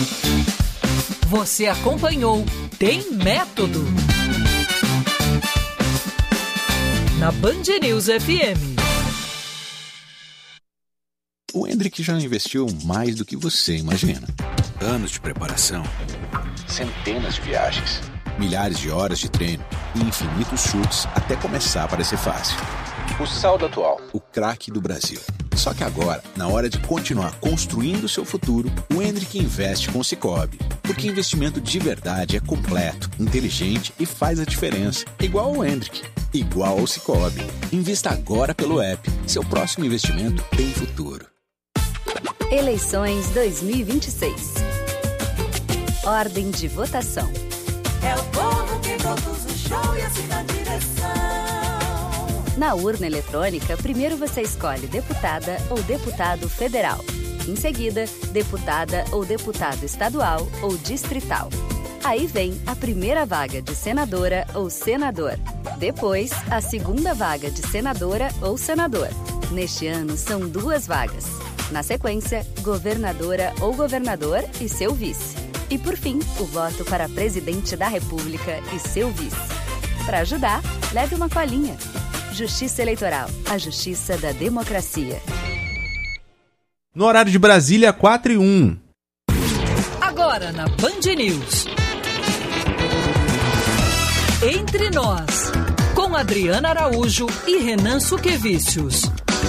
Você acompanhou Tem Método na Band News FM. O Hendrick já investiu mais do que você imagina. Anos de preparação, centenas de viagens, milhares de horas de treino e infinitos chutes até começar a parecer fácil. O saldo atual, o craque do Brasil. Só que agora, na hora de continuar construindo seu futuro, o Hendrick investe com o Sicoob. Porque investimento de verdade é completo, inteligente e faz a diferença. Igual o Hendrick, igual ao Sicoob. Invista agora pelo app. Seu próximo investimento tem futuro. Eleições 2026. Ordem de votação. É o povo que conduz o show e assim na direção. Na urna eletrônica, primeiro você escolhe deputada ou deputado federal. Em seguida, deputada ou deputado estadual ou distrital. Aí vem a primeira vaga de senadora ou senador. Depois, a segunda vaga de senadora ou senador. Neste ano, são 2 vagas. Na sequência, governadora ou governador e seu vice. E por fim, o voto para presidente da República e seu vice. Para ajudar, leve uma colinha. Justiça Eleitoral, a justiça da democracia. No horário de Brasília, 4:01. Agora na Band News. Entre Nós, com Adriana Araújo e Renan Suquevicius.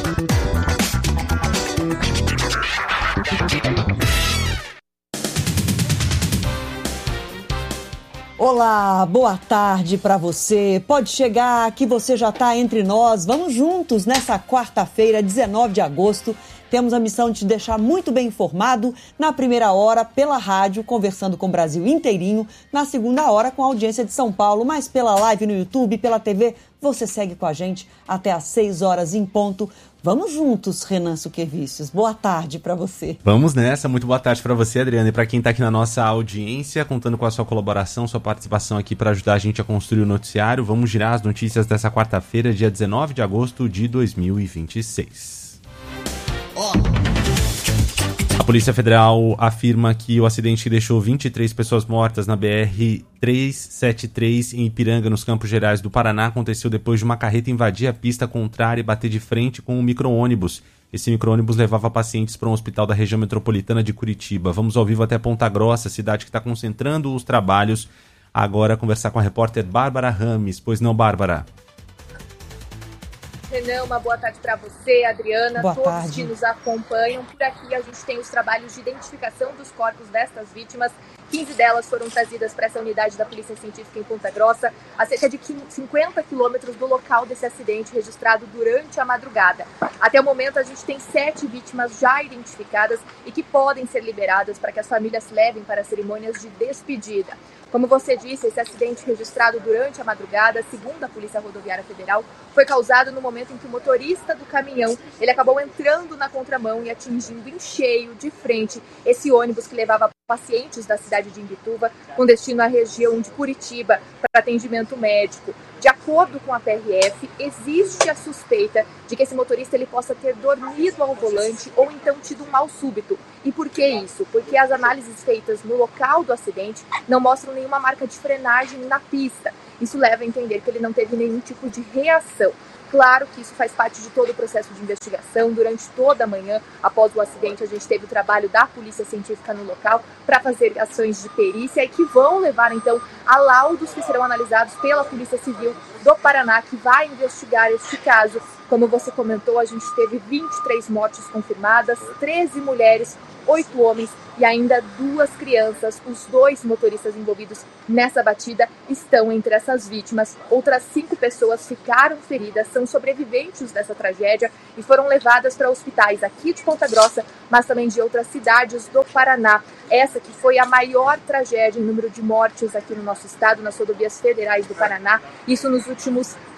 Olá, boa tarde para você. Pode chegar que você já está entre nós. Vamos juntos nessa quarta-feira, 19 de agosto. Temos a missão de te deixar muito bem informado na primeira hora pela rádio, conversando com o Brasil inteirinho. Na segunda hora com a audiência de São Paulo, mas pela live no YouTube, pela TV, você segue com a gente até às 6 horas em ponto. Vamos juntos, Renan Suquevicius. Boa tarde para você. Vamos nessa. Muito boa tarde para você, Adriana. E para quem está aqui na nossa audiência, contando com a sua colaboração, sua participação aqui para ajudar a gente a construir o noticiário, vamos girar as notícias dessa quarta-feira, dia 19 de agosto de 2026. A Polícia Federal afirma que o acidente que deixou 23 pessoas mortas na BR-373 em Ipiranga, nos Campos Gerais do Paraná, aconteceu depois de uma carreta invadir a pista contrária e bater de frente com um micro-ônibus. Esse micro-ônibus levava pacientes para um hospital da região metropolitana de Curitiba. Vamos ao vivo até Ponta Grossa, cidade que está concentrando os trabalhos. Agora conversar com a repórter Bárbara Rames. Pois não, Bárbara? Renan, uma boa tarde para você, Adriana, boa todos tarde. que nos acompanham. Por aqui a gente tem os trabalhos de identificação dos corpos destas vítimas. 15 delas foram trazidas para essa unidade da Polícia Científica em Ponta Grossa, a cerca de 50 quilômetros do local desse acidente registrado durante a madrugada. Até o momento a gente tem 7 vítimas já identificadas e que podem ser liberadas para que as famílias levem para cerimônias de despedida. Como você disse, esse acidente registrado durante a madrugada, segundo a Polícia Rodoviária Federal, foi causado no momento em que o motorista do caminhão ele acabou entrando na contramão e atingindo em cheio, de frente, esse ônibus que levava pacientes da cidade de Imbituva com destino à região de Curitiba para atendimento médico. De acordo com a PRF, existe a suspeita de que esse motorista ele possa ter dormido ao volante ou então tido um mal súbito. E por que isso? Porque as análises feitas no local do acidente não mostram nenhuma marca de frenagem na pista. Isso leva a entender que ele não teve nenhum tipo de reação. Claro que isso faz parte de todo o processo de investigação. Durante toda a manhã, após o acidente, a gente teve o trabalho da Polícia Científica no local para fazer ações de perícia e que vão levar, então, a laudos que serão analisados pela Polícia Civil do Paraná, que vai investigar este caso. Como você comentou, a gente teve 23 mortes confirmadas, 13 mulheres, 8 homens e ainda 2 crianças. Os 2 motoristas envolvidos nessa batida estão entre essas vítimas. Outras 5 pessoas ficaram feridas, são sobreviventes dessa tragédia e foram levadas para hospitais aqui de Ponta Grossa, mas também de outras cidades do Paraná. Essa que foi a maior tragédia em número de mortes aqui no nosso estado, nas rodovias federais do Paraná, isso nos últimos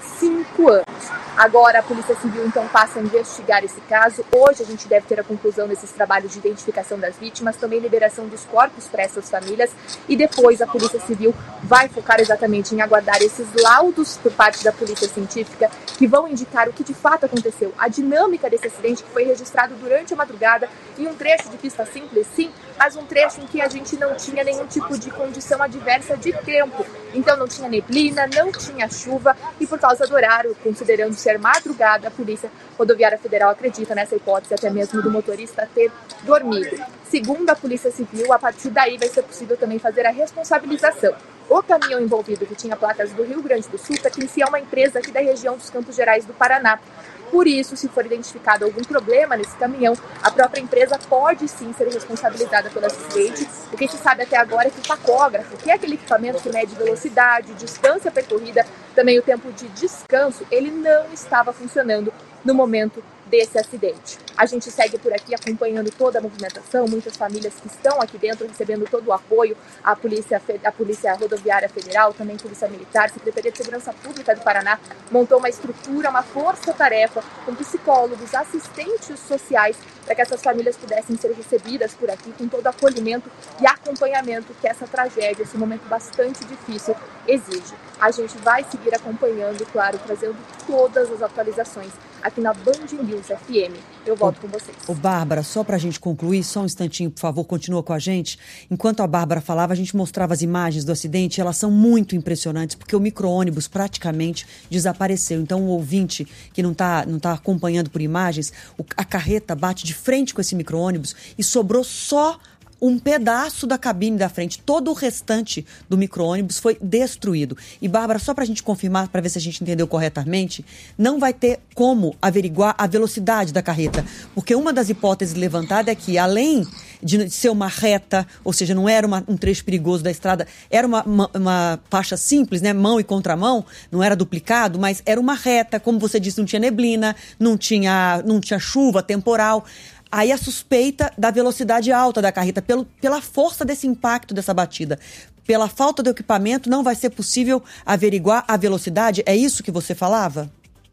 5 anos. Agora a Polícia Civil então passa a investigar esse caso. Hoje a gente deve ter a conclusão desses trabalhos de identificação das vítimas, também liberação dos corpos para essas famílias, e depois a Polícia Civil vai focar exatamente em aguardar esses laudos por parte da Polícia Científica que vão indicar o que de fato aconteceu, a dinâmica desse acidente que foi registrado durante a madrugada em um trecho de pista simples, sim, mas um trecho em que a gente não tinha nenhum tipo de condição adversa de tempo. Então não tinha neblina, não tinha chuva, e por causa do horário, considerando ser madrugada, a Polícia Rodoviária Federal acredita nessa hipótese até mesmo do motorista ter dormido. Segundo a Polícia Civil, a partir daí vai ser possível também fazer a responsabilização. O caminhão envolvido, que tinha placas do Rio Grande do Sul, pertencia a uma empresa aqui da região dos Campos Gerais do Paraná. Por isso, se for identificado algum problema nesse caminhão, a própria empresa pode sim ser responsabilizada pelo acidente. O que se sabe até agora é que o tacógrafo, que é aquele equipamento que mede velocidade, distância percorrida, também o tempo de descanso, ele não estava funcionando no momento desse acidente. A gente segue por aqui acompanhando toda a movimentação, muitas famílias que estão aqui dentro recebendo todo o apoio, a Polícia Rodoviária Federal, também Polícia Militar, Secretaria de Segurança Pública do Paraná montou uma estrutura, uma força-tarefa com psicólogos, assistentes sociais, para que essas famílias pudessem ser recebidas por aqui com todo o acolhimento e acompanhamento que essa tragédia, esse momento bastante difícil, exige. A gente vai seguir acompanhando, claro, trazendo todas as atualizações aqui na Band News FM. Eu volto com vocês. Bárbara, só para a gente concluir, só um instantinho, por favor, continua com a gente. Enquanto a Bárbara falava, a gente mostrava as imagens do acidente, elas são muito impressionantes, porque o micro-ônibus praticamente desapareceu. Então, o ouvinte que não tá acompanhando por imagens, a carreta bate de frente com esse micro-ônibus e sobrou só um pedaço da cabine da frente. Todo o restante do micro-ônibus foi destruído. E, Bárbara, só para a gente confirmar, para ver se a gente entendeu corretamente, não vai ter como averiguar a velocidade da carreta. Porque uma das hipóteses levantadas é que, além de ser uma reta, ou seja, não era um trecho perigoso da estrada, era uma faixa simples, né, mão e contramão, não era duplicado, mas era uma reta, como você disse, não tinha neblina, não tinha chuva, temporal. Aí a suspeita da velocidade alta da carreta, pela força desse impacto dessa batida, pela falta de equipamento, não vai ser possível averiguar a velocidade? É isso que você falava?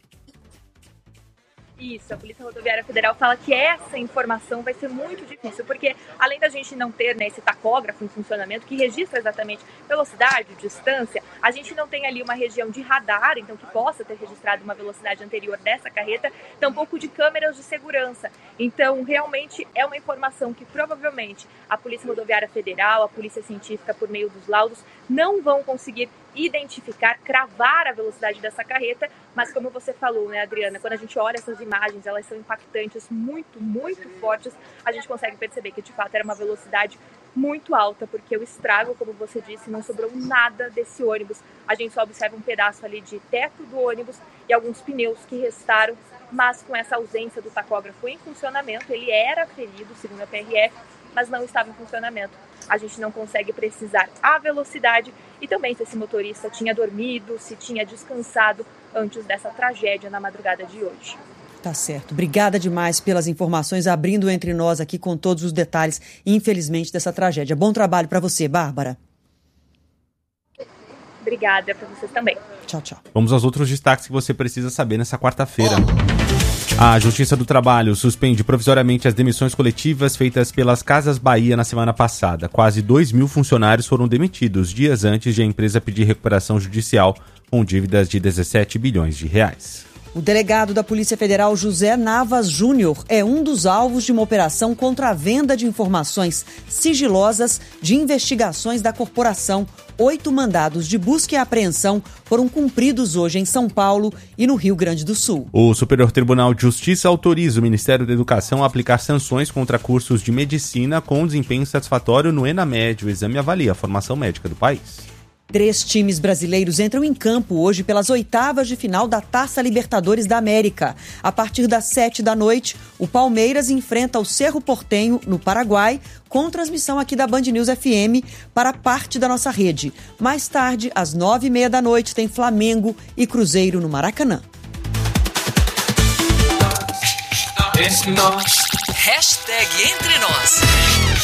Isso, a Polícia Rodoviária Federal fala que essa informação vai ser muito difícil, porque além da gente não ter, né, esse tacógrafo em funcionamento que registra exatamente velocidade, distância, a gente não tem ali uma região de radar, então que possa ter registrado uma velocidade anterior dessa carreta, tampouco de câmeras de segurança. Então, realmente é uma informação que provavelmente a Polícia Rodoviária Federal, a Polícia Científica, por meio dos laudos, não vão conseguir identificar, cravar a velocidade dessa carreta, mas como você falou, né, Adriana, quando a gente olha essas imagens, elas são impactantes, muito, muito fortes, a gente consegue perceber que de fato era uma velocidade muito alta, porque o estrago, como você disse, não sobrou nada desse ônibus. A gente só observa um pedaço ali de teto do ônibus e alguns pneus que restaram, mas com essa ausência do tacógrafo em funcionamento, ele era ferido, segundo a PRF, mas não estava em funcionamento. A gente não consegue precisar a velocidade e também se esse motorista tinha dormido, se tinha descansado antes dessa tragédia na madrugada de hoje. Tá certo. Obrigada demais pelas informações, abrindo entre nós aqui com todos os detalhes, infelizmente, dessa tragédia. Bom trabalho para você, Bárbara. Obrigada para vocês também. Tchau, tchau. Vamos aos outros destaques que você precisa saber nessa quarta-feira. A Justiça do Trabalho suspende provisoriamente as demissões coletivas feitas pelas Casas Bahia na semana passada. Quase 2.000 funcionários foram demitidos dias antes de a empresa pedir recuperação judicial com dívidas de 17 bilhões de reais. O delegado da Polícia Federal, José Navas Júnior, é um dos alvos de uma operação contra a venda de informações sigilosas de investigações da corporação. 8 mandados de busca e apreensão foram cumpridos hoje em São Paulo e no Rio Grande do Sul. O Superior Tribunal de Justiça autoriza o Ministério da Educação a aplicar sanções contra cursos de medicina com desempenho satisfatório no ENAMED. O exame avalia a formação médica do país. 3 times brasileiros entram em campo hoje pelas oitavas de final da Taça Libertadores da América. A partir das 7 da noite, o Palmeiras enfrenta o Cerro Porteño, no Paraguai, com transmissão aqui da Band News FM para parte da nossa rede. Mais tarde, às 9h30 da noite, tem Flamengo e Cruzeiro no Maracanã. Hashtag Entre Nós.